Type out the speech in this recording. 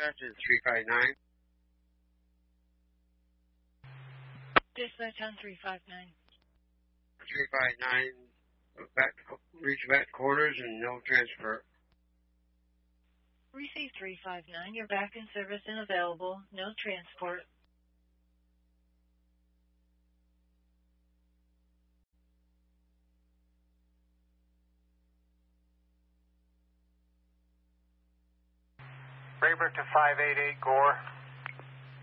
dispatch is 359. Dispatch on 359. 359, reach back quarters and no transfer. Receive 359. You're back in service and available. No transport. Rayburn to 588 Gore.